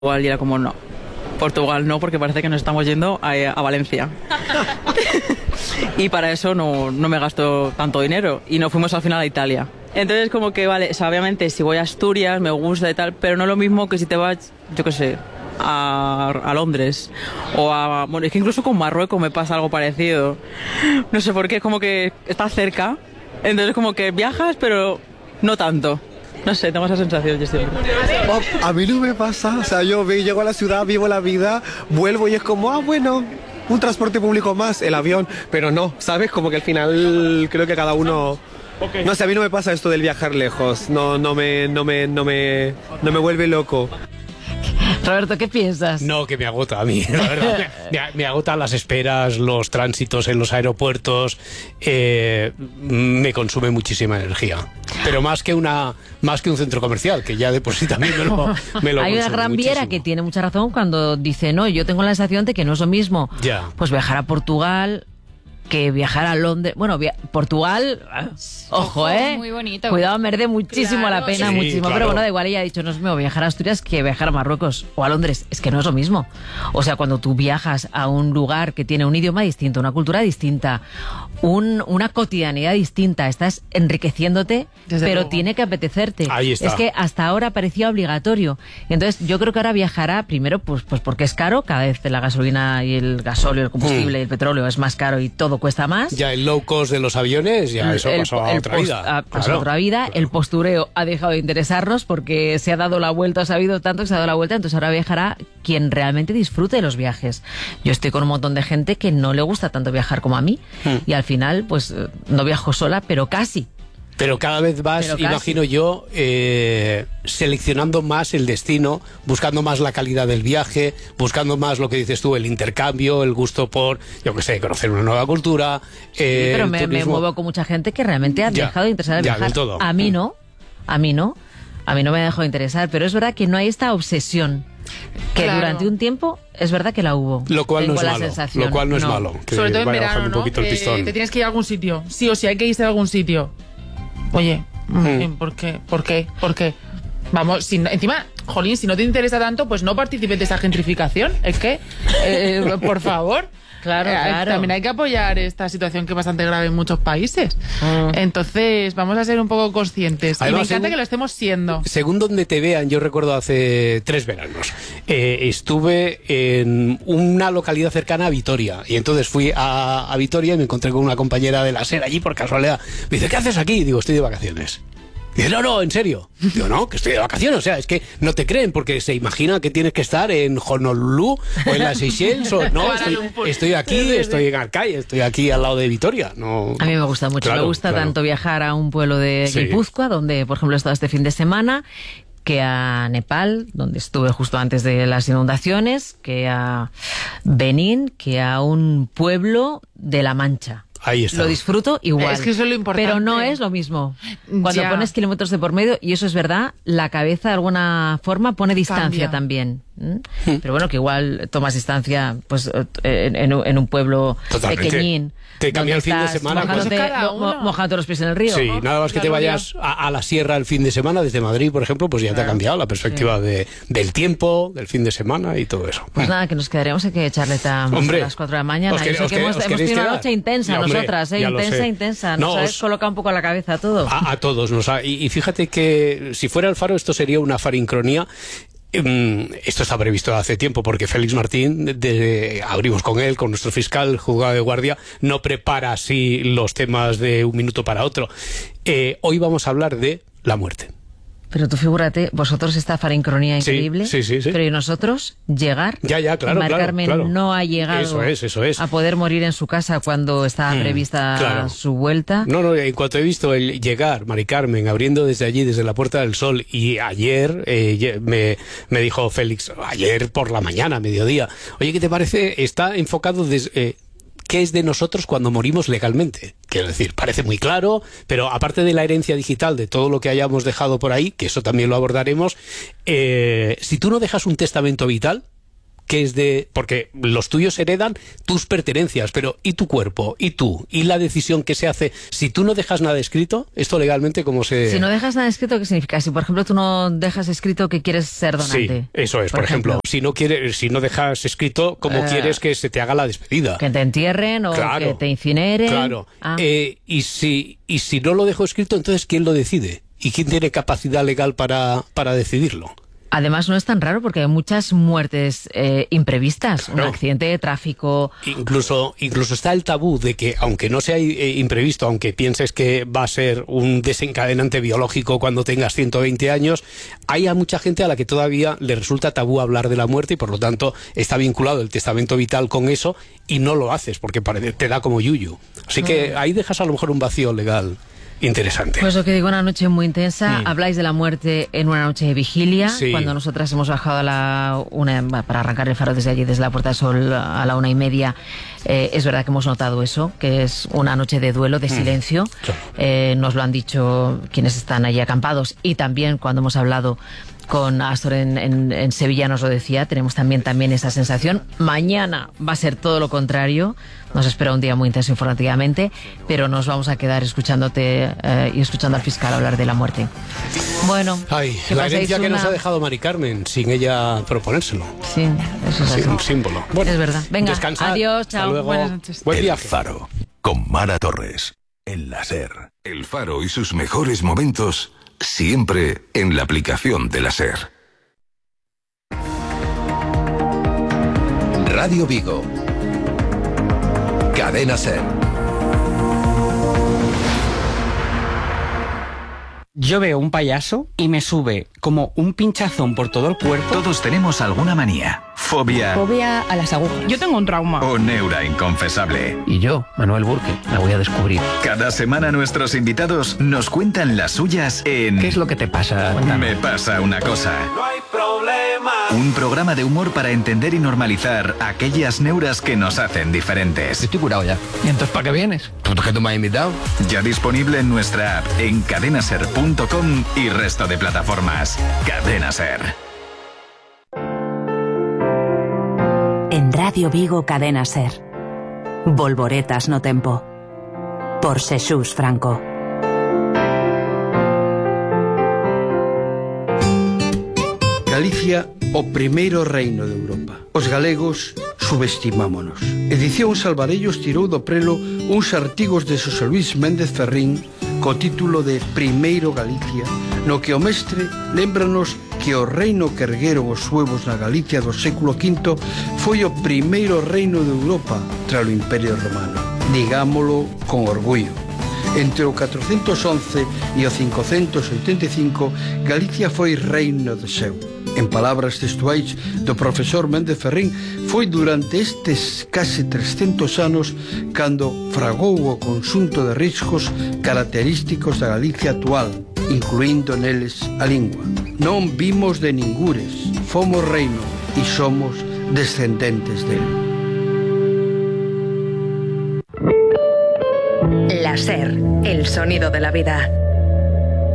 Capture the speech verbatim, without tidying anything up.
Portugal y era como no. Portugal no, porque parece que nos estamos yendo a, a Valencia. Y para eso no, no me gasto tanto dinero. Y nos fuimos al final a Italia. Entonces como que, vale, o sea, obviamente si voy a Asturias me gusta y tal, pero no lo mismo que si te vas, yo qué sé, a, a Londres. O a... Bueno, es que incluso con Marruecos me pasa algo parecido. No sé por qué, es como que está cerca. Entonces como que viajas, pero no tanto. No sé, tengo esa sensación yo siempre. Oh, a mí no me pasa, o sea, yo llego a la ciudad, vivo la vida, vuelvo y es como, ah, bueno, un transporte público más, el avión, pero no, ¿sabes? Como que al final creo que cada uno... Okay. No sé, a mí no me pasa esto del viajar lejos, no, no, me, no, me, no, me, no me vuelve loco. Roberto, ¿qué piensas? No, que me agota a mí, la verdad. me, me agotan las esperas, los tránsitos en los aeropuertos, eh, me consume muchísima energía. Pero más que una más que un centro comercial, que ya de por sí también me lo, me lo Hay una gran viera que tiene mucha razón cuando dice, no, yo tengo la sensación de que no es lo mismo ya. Pues viajar a Portugal que viajar a Londres. Bueno, via Portugal, ojo, ¿eh? Muy bonito. Cuidado, merece muchísimo claro, la pena, sí, muchísimo. Claro. Pero bueno, da igual, ella ha dicho, no es lo mismo viajar a Asturias que viajar a Marruecos o a Londres. Es que no es lo mismo. O sea, cuando tú viajas a un lugar que tiene un idioma distinto, una cultura distinta, un, una cotidianidad distinta, estás enriqueciéndote, Desde pero luego. tiene que apetecerte. Ahí está. Es que hasta ahora parecía obligatorio. Y entonces yo creo que ahora viajará, primero, pues, pues porque es caro, cada vez la gasolina y el gasóleo, el combustible mm. y el petróleo es más caro y todo cuesta más. Ya el low cost de los aviones, ya eso el, pasó a el otra post, vida. Ha pasado claro. a otra vida. El postureo ha dejado de interesarnos porque se ha dado la vuelta, se ha habido tanto que se ha dado la vuelta, entonces ahora viajará quien realmente disfrute de los viajes. Yo estoy con un montón de gente que no le gusta tanto viajar como a mí hmm. y al final, pues no viajo sola, pero casi. Pero cada vez vas, imagino yo, eh, seleccionando más el destino, buscando más la calidad del viaje, buscando más lo que dices tú, el intercambio, el gusto por, yo qué sé, conocer una nueva cultura. Eh, sí, pero me, me muevo con mucha gente que realmente ha ya, dejado de interesar en ya, viajar. Todo. A mí no, a mí no, a mí no me ha dejado de interesar, pero es verdad que no hay esta obsesión. Que claro. durante un tiempo es verdad que la hubo. Lo cual Tengo no es la malo. Sensación. Lo cual no es no. malo. Que Sobre todo en vaya verano, un ¿no? poquito Que el pistón. te tienes que ir a algún sitio. Sí o sí, hay que irse a algún sitio. Oye, mm. ¿por qué? ¿Por qué? ¿Por qué? Vamos, si, encima, jolín, si no te interesa tanto, pues no participes de esa gentrificación. Es que, eh, por favor. Claro, eh, claro. También hay que apoyar esta situación que es bastante grave en muchos países. Mm. Entonces, vamos a ser un poco conscientes. Además, y me encanta según, que lo estemos siendo. Según donde te vean, yo recuerdo hace tres veranos, eh, estuve en una localidad cercana a Vitoria. Y entonces fui a, a Vitoria y me encontré con una compañera de la SER allí por casualidad. Me dice, ¿qué haces aquí? Digo, estoy de vacaciones. Dice, no, no, en serio. Digo, no, que estoy de vacaciones. O sea, es que no te creen porque se imagina que tienes que estar en Honolulu o en las Seychelles. O, no, estoy, estoy aquí, estoy en Arcay, estoy aquí al lado de Vitoria. No, a mí me gusta mucho. Claro, me gusta claro. tanto viajar a un pueblo de sí. Guipúzcoa, donde, por ejemplo, he estado este fin de semana, que a Nepal, donde estuve justo antes de las inundaciones, que a Benín, que a un pueblo de La Mancha. Ahí está. Lo disfruto igual. Es que eso es lo importante. Pero no es lo mismo. Cuando ya. pones kilómetros de por medio, y eso es verdad, la cabeza de alguna forma pone distancia Cambia. también. ¿Mm? Sí. Pero bueno, que igual tomas distancia pues en, en, en un pueblo Totalmente. pequeñín. Te cambia el fin de semana. Mojándote, mo, mojándote los pies en el río. Sí, nada más que te vayas a, a la sierra el fin de semana, desde Madrid, por ejemplo, pues ya claro. te ha cambiado la perspectiva sí. de, del tiempo, del fin de semana y todo eso. Pues nada, que nos quedaremos en que echarle a las cuatro de la mañana. Os que, Yo sé os que que, hemos, hemos tenido una noche intensa, hombre, nosotras, ¿eh? intensa, intensa. Nos no, habéis colocado un poco a la cabeza a todo. A, a todos. Nos ha, y, y fíjate que si fuera el Faro, esto sería una farincronía. Esto está previsto hace tiempo porque Félix Martín, de, de, abrimos con él, con nuestro fiscal, juzgado de guardia, no prepara así los temas de un minuto para otro. Eh, hoy vamos a hablar de la muerte. Pero tú figúrate, vosotros esta farincronía increíble, sí, sí, sí, sí. pero y nosotros llegar, ya, ya, claro, Mar claro, Carmen claro. no ha llegado eso es, eso es. a poder morir en su casa cuando estaba mm, prevista claro. su vuelta. No, no, en cuanto he visto el llegar, Mari Carmen, abriendo desde allí, desde la Puerta del Sol, y ayer eh, me, me dijo Félix, ayer por la mañana, mediodía, oye, ¿qué te parece? Está enfocado desde... Eh, ¿qué es de nosotros cuando morimos legalmente? Quiero decir, parece muy claro, pero aparte de la herencia digital, de todo lo que hayamos dejado por ahí, que eso también lo abordaremos, eh, si tú no dejas un testamento vital, qué es de... Porque los tuyos heredan tus pertenencias, pero ¿y tu cuerpo? ¿Y tú? ¿Y la decisión que se hace? Si tú no dejas nada escrito, esto legalmente cómo se... Si no dejas nada escrito, ¿qué significa? Si, por ejemplo, tú no dejas escrito que quieres ser donante. Sí, eso es. Por, por ejemplo, ejemplo, si no quieres, si no dejas escrito cómo eh, quieres que se te haga la despedida. Que te entierren o claro, que te incineren. Claro. Ah. Eh, y, si, y si no lo dejo escrito, entonces ¿quién lo decide? ¿Y quién tiene capacidad legal para, para decidirlo? Además, no es tan raro porque hay muchas muertes eh, imprevistas. Claro. Un accidente de tráfico. Incluso, incluso está el tabú de que, aunque no sea eh, imprevisto, aunque pienses que va a ser un desencadenante biológico cuando tengas ciento veinte años, hay a mucha gente a la que todavía le resulta tabú hablar de la muerte y, por lo tanto, está vinculado el testamento vital con eso y no lo haces porque te da como yuyu. Así que ahí dejas a lo mejor un vacío legal interesante. Pues lo que digo, una noche muy intensa. Mm. Habláis de la muerte en una noche de vigilia, sí. Cuando nosotras hemos bajado a la una para arrancar el faro desde allí, desde la Puerta del Sol a la una y media. Eh, es verdad que hemos notado eso, que es una noche de duelo, de silencio. Mm. Claro. Eh, nos lo han dicho quienes están allí acampados y también cuando hemos hablado con Astor en, en, en Sevilla nos lo decía, tenemos también, también esa sensación. Mañana va a ser todo lo contrario, nos espera un día muy intenso informativamente, pero nos vamos a quedar escuchándote eh, y escuchando al fiscal hablar de la muerte. Bueno, Ay, la herencia que una... nos ha dejado Mari Carmen sin ella proponérselo. Sí, eso es sí, así. Un símbolo. Bueno, es verdad. Venga, descansad. Adiós, chao. Buenas noches. Buen El viaje. Faro, con Mara Torres, en la SER. El Faro y sus mejores momentos siempre en la aplicación de la SER. Radio Vigo. Cadena SER. Yo veo un payaso y me sube como un pinchazón por todo el cuerpo. Todos tenemos alguna manía, fobia... Fobia a las agujas. Yo tengo un trauma. O neura inconfesable. Y yo, Manuel Burke, la voy a descubrir. Cada semana nuestros invitados nos cuentan las suyas en... ¿Qué es lo que te pasa? Cuéntame. Me pasa una cosa. No hay problema. Un programa de humor para entender y normalizar aquellas neuras que nos hacen diferentes. Estoy curado ya. ¿Y entonces para qué vienes? ¿Tú que tú me has invitado? Ya disponible en nuestra app en cadenaser punto com y resto de plataformas. Cadena Ser. En Radio Vigo, Cadena Ser. Volvoretas no tempo. Por Xesús Franco. Galicia, o primeiro reino de Europa. Os galegos subestimámonos. Edición Salvarellos tirou do prelo uns artigos de Xosé Luís Méndez Ferrín co título de Primeiro Galicia, no que o mestre lembranos que o reino que ergueron os suevos na Galicia do século quinto foi o primeiro reino de Europa tras o Imperio Romano. Digámolo con orgullo. Entre o catrocentos once e o cincocentos oitenta e cinco, Galicia foi reino de seu. En palabras textuais do profesor Méndez Ferrín, foi durante estes case trescentos anos cando fragou o conxunto de riscos característicos da Galicia actual, incluindo neles a lingua. Non vimos de ningures, fomos reino e somos descendentes del. La SER, el sonido de la vida.